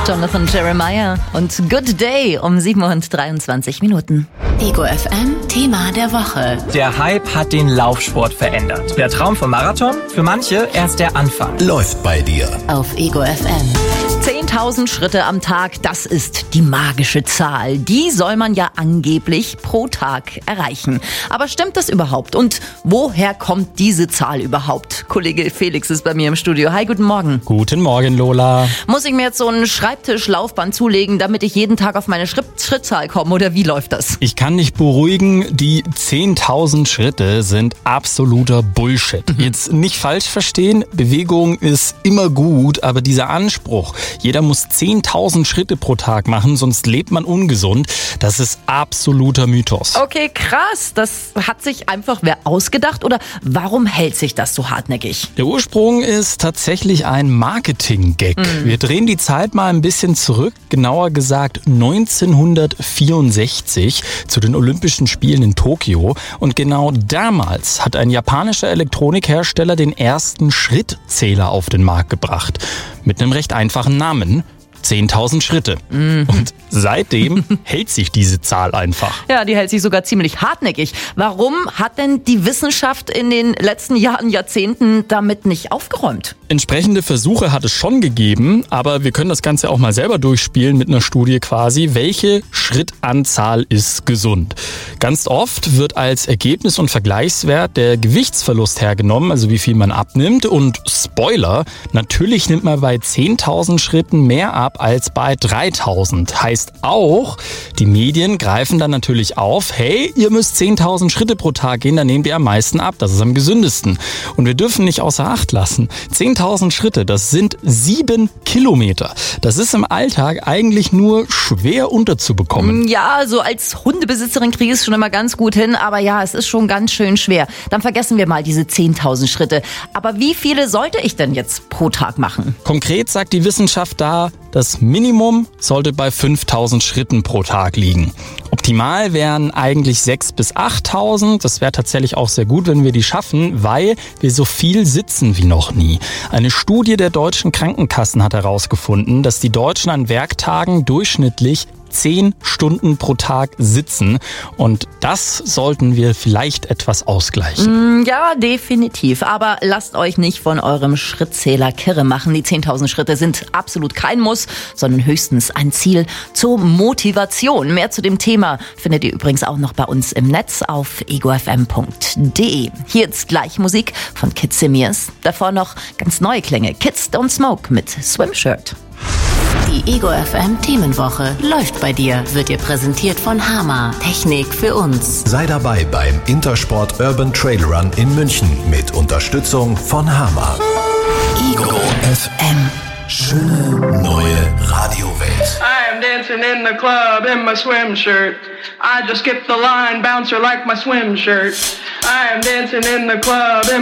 Jonathan Jeremiah und Good Day um 7:23. Ego FM Thema der Woche. Der Hype hat den Laufsport verändert. Der Traum vom Marathon? Für manche erst der Anfang. Läuft bei dir. Auf Ego FM. 10.000 Schritte am Tag, das ist die magische Zahl. Die soll man ja angeblich pro Tag erreichen. Aber stimmt das überhaupt? Und woher kommt diese Zahl überhaupt? Kollege Felix ist bei mir im Studio. Hi, guten Morgen. Guten Morgen, Lola. Muss ich mir jetzt so ein Schreibtischlaufband zulegen, damit ich jeden Tag auf meine Schrittzahl komme? Oder wie läuft das? Ich kann dich beruhigen, die 10.000 Schritte sind absoluter Bullshit. Jetzt nicht falsch verstehen, Bewegung ist immer gut, aber dieser Anspruch, jeder muss 10.000 Schritte pro Tag machen, sonst lebt man ungesund, das ist absoluter Mythos. Okay, krass. Das hat sich einfach wer ausgedacht oder warum hält sich das so hartnäckig? Der Ursprung ist tatsächlich ein Marketing-Gag. Wir drehen die Zeit mal ein bisschen zurück, genauer gesagt 1964 zu den Olympischen Spielen in Tokio. Und genau damals hat ein japanischer Elektronikhersteller den ersten Schrittzähler auf den Markt gebracht. Mit einem recht einfachen Namen. 10.000 Schritte. Und seitdem hält sich diese Zahl einfach. Ja, die hält sich sogar ziemlich hartnäckig. Warum hat denn die Wissenschaft in den letzten Jahren, Jahrzehnten damit nicht aufgeräumt? Entsprechende Versuche hat es schon gegeben, aber wir können das Ganze auch mal selber durchspielen mit einer Studie quasi. Welche Schrittanzahl ist gesund? Ganz oft wird als Ergebnis und Vergleichswert der Gewichtsverlust hergenommen, also wie viel man abnimmt. Und Spoiler, natürlich nimmt man bei 10.000 Schritten mehr ab als bei 3.000. Heißt auch, die Medien greifen dann natürlich auf, hey, ihr müsst 10.000 Schritte pro Tag gehen, dann nehmt ihr am meisten ab. Das ist am gesündesten. Und wir dürfen nicht außer Acht lassen. 10.000 Schritte, das sind 7 Kilometer. Das ist im Alltag eigentlich nur schwer unterzubekommen. Ja, so als Hundebesitzerin kriege ich es schon immer ganz gut hin, aber ja, es ist schon ganz schön schwer. Dann vergessen wir mal diese 10.000 Schritte. Aber wie viele sollte ich denn jetzt pro Tag machen? Konkret sagt die Wissenschaft da, das Minimum sollte bei 5.000 Schritten pro Tag liegen. Optimal wären eigentlich 6.000 bis 8.000. Das wäre tatsächlich auch sehr gut, wenn wir die schaffen, weil wir so viel sitzen wie noch nie. Eine Studie der deutschen Krankenkassen hat herausgefunden, dass die Deutschen an Werktagen durchschnittlich 10 Stunden pro Tag sitzen. Und das sollten wir vielleicht etwas ausgleichen. Ja, definitiv. Aber lasst euch nicht von eurem Schrittzähler kirre machen. Die 10.000 Schritte sind absolut kein Muss, sondern höchstens ein Ziel zur Motivation. Mehr zu dem Thema findet ihr übrigens auch noch bei uns im Netz auf egofm.de. Hier jetzt gleich Musik von Kid Semiers. Davor noch ganz neue Klänge. Kids Don't Smoke mit Swimshirt. Die Ego FM Themenwoche läuft bei dir, wird dir präsentiert von Hama. Technik für uns. Sei dabei beim Intersport Urban Trail Run in München mit Unterstützung von Hama. Ego FM. Schöne neue Radiowelt. I am dancing in the club in my swim shirt. I just skipped the line, bouncer like my swim shirt. I am dancing in the club in